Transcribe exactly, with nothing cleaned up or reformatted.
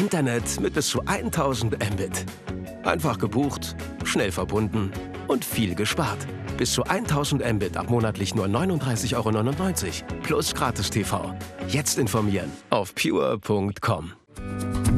Internet mit bis zu tausend Mbit. Einfach gebucht, schnell verbunden und viel gespart. Bis zu tausend Mbit ab monatlich nur neununddreißig Euro neunundneunzig. Plus gratis T V. Jetzt informieren auf pure punkt com.